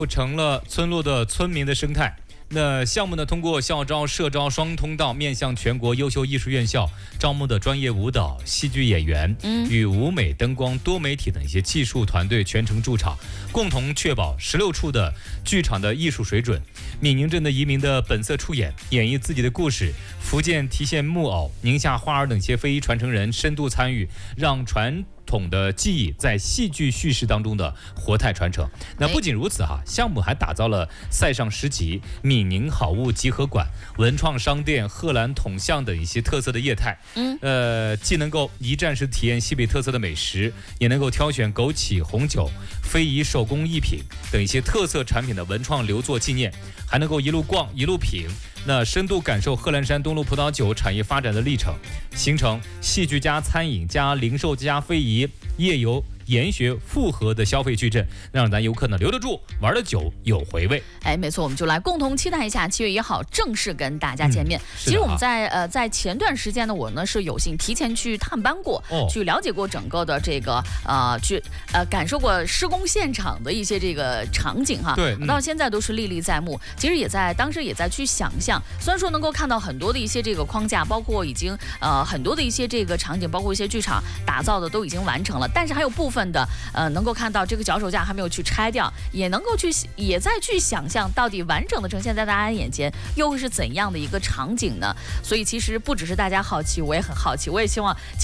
成了村落的村民的生态。那项目呢，通过校招、社招双通道，面向全国优秀艺术院校招募的专业舞蹈、戏剧演员，与舞美、灯光、多媒体等一些技术团队全程驻场，共同确保16处的剧场的艺术水准。闽宁镇的移民的本色出演，演绎自己的故事。福建提线木偶、宁夏花儿等一些非遗传承人深度参与，让传统的技艺在戏剧叙事当中的活态传承。那不仅如此项目还打造了塞上诗集、闽宁好物集合馆、文创商店、贺兰铜像等一些特色的业态。既能够一站式体验西北特色的美食，也能够挑选枸杞红酒、非遗手工艺品等一些特色产品的文创留作纪念，还能够一路逛一路品。那深度感受贺兰山东路葡萄酒产业发展的历程，形成戏剧加餐饮加零售加非遗夜游研学复合的消费矩阵，让咱游客呢留得住，玩得久，有回味。 没错，我们就来共同期待一下7月1号正式跟大家见面。其实我们在前段时间呢，我呢是有幸提前去探班过，去了解过整个的这个去感受过施工现场的一些这个场景哈。 对， 到现在都是历历在目。其实当时也在去想象，虽然说能够看到很多的一些这个框架，包括已经很多的一些这个场景，包括一些剧场打造的都已经完成了，但是还有部分的能够看到这个脚手架还没有去拆掉，也在去想象到底完整的呈现在大家眼前又会是怎样的一个场景呢？所以其实不只是大家好奇，我也很好奇，我也希望